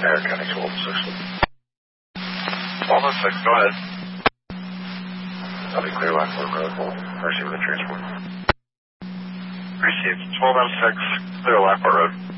Air County 1206. 1206, go ahead. I'll be clear, Lockport Road. Mercy with the transport. Received 1206, clear Lockport Road.